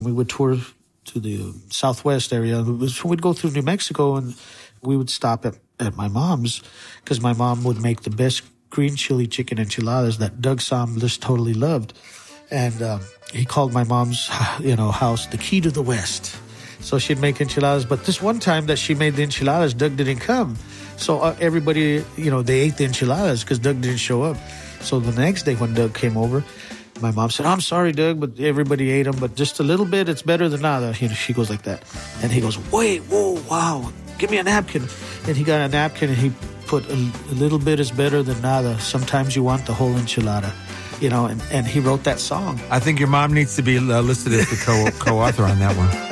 We would tour to the southwest area. We'd go through New Mexico, and we would stop at my mom's because my mom would make the best green chili chicken enchiladas that Doug Sahm just totally loved. And he called my mom's, house the key to the West. So she'd make enchiladas. But this one time that she made the enchiladas, Doug didn't come. So everybody, they ate the enchiladas because Doug didn't show up. So the next day when Doug came over, my mom said, I'm sorry, Doug, but everybody ate them. But just a little bit, it's better than nada. She goes like that. And he goes, wait, whoa, wow, give me a napkin. And he got a napkin and he put a little bit is better than nada. Sometimes you want the whole enchilada. And he wrote that song. I think your mom needs to be listed as the co-author on that one.